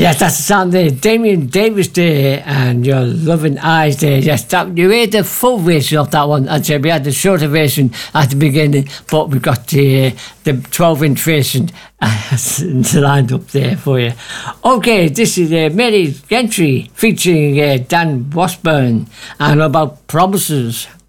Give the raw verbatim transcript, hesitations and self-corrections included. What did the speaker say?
Yes, that's the song there. Damien Davis there, and Your Loving Eyes there. Yes, that, you heard the full version of that one. I'd say we had the shorter version at the beginning, but we got the uh, the twelve inch version uh, lined up there for you. Okay, this is uh, Mary Gentry featuring uh, Dan Washburn, and about promises.